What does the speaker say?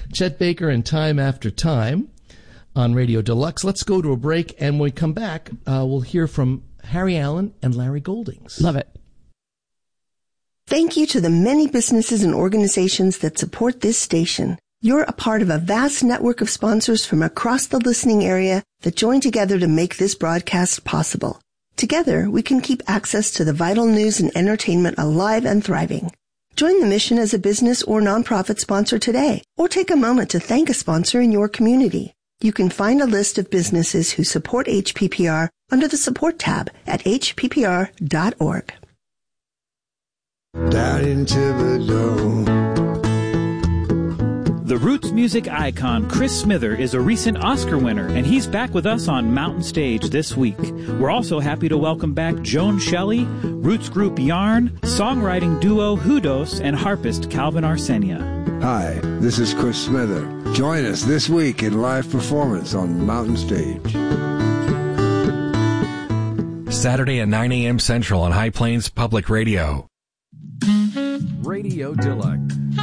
Chet Baker and Time After Time on Radio Deluxe. Let's go to a break, and when we come back, we'll hear from Harry Allen and Larry Goldings. Love it. Thank you to the many businesses and organizations that support this station. You're a part of a vast network of sponsors from across the listening area that join together to make this broadcast possible. Together, we can keep access to the vital news and entertainment alive and thriving. Join the mission as a business or nonprofit sponsor today, or take a moment to thank a sponsor in your community. You can find a list of businesses who support HPPR under the Support tab at hppr.org. Down in Thibodeau. The Roots music icon Chris Smither is a recent Oscar winner, and he's back with us on Mountain Stage this week. We're also happy to welcome back Joan Shelley, Roots group Yarn, songwriting duo Hudos, and harpist Calvin Arsenia. Hi, this is Chris Smither. Join us this week in live performance on Mountain Stage. Saturday at 9 a.m. Central on High Plains Public Radio. Radio Deluxe.